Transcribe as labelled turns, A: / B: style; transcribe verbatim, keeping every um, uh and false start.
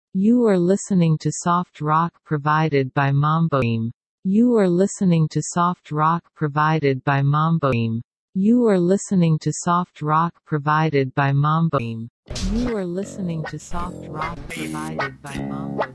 A: You are listening to soft rock provided by Mamboim. You are listening to soft rock provided by Mamboim. You are listening to soft rock provided by Mamboim. You are listening to soft rock provided by Mambo.